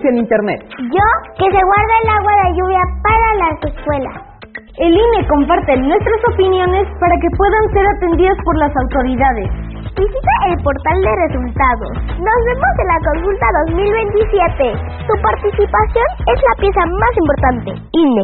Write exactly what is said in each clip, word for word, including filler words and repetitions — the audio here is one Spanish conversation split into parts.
en Internet. Yo, que se guarda el agua de lluvia para las escuelas. El I N E comparte nuestras opiniones para que puedan ser atendidas por las autoridades. Visita el portal de resultados. Nos vemos en la consulta dos mil veintisiete. Tu participación es la pieza más importante. I N E.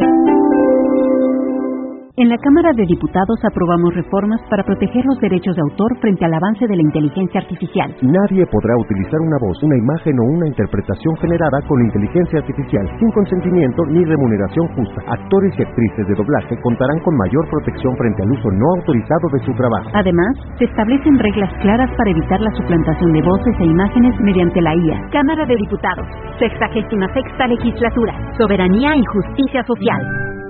En la Cámara de Diputados aprobamos reformas para proteger los derechos de autor frente al avance de la inteligencia artificial. Nadie podrá utilizar una voz, una imagen o una interpretación generada con inteligencia artificial sin consentimiento ni remuneración justa. Actores y actrices de doblaje contarán con mayor protección frente al uso no autorizado de su trabajo. Además, se establecen reglas claras para evitar la suplantación de voces e imágenes mediante la I A. Cámara de Diputados, sexagésima sexta legislatura, soberanía y justicia social.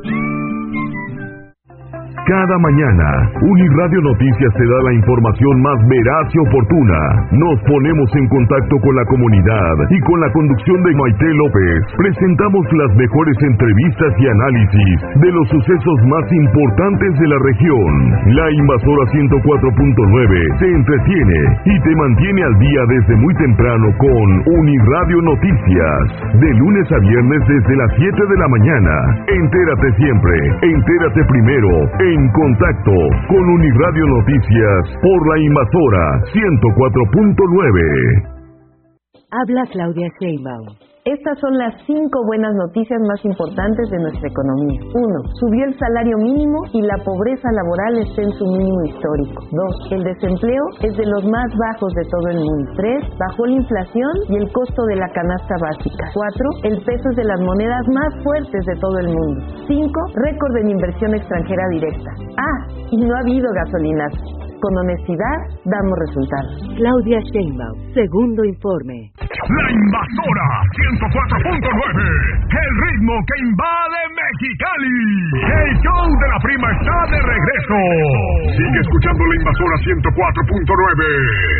Cada mañana, Uniradio Noticias te da la información más veraz y oportuna. Nos ponemos en contacto con la comunidad y con la conducción de Maite López presentamos las mejores entrevistas y análisis de los sucesos más importantes de la región. La Invasora ciento cuatro punto nueve te entretiene y te mantiene al día desde muy temprano con Uniradio Noticias. De lunes a viernes desde las siete de la mañana. Entérate siempre, entérate primero, en contacto con Uniradio Noticias por la Invasora ciento cuatro punto nueve. Habla Claudia Sheinbaum. Estas son las cinco buenas noticias más importantes de nuestra economía. Uno, subió el salario mínimo y la pobreza laboral está en su mínimo histórico. Dos, el desempleo es de los más bajos de todo el mundo. Tres, bajó la inflación y el costo de la canasta básica. Cuatro, el peso es de las monedas más fuertes de todo el mundo. Cinco, récord en inversión extranjera directa. Ah, y no ha habido gasolinazo. Con honestidad, damos resultados. Claudia Sheinbaum, segundo informe. La Invasora ciento cuatro punto nueve. El ritmo que invade Mexicali. El show de la prima está de regreso. Sigue escuchando La Invasora ciento cuatro punto nueve.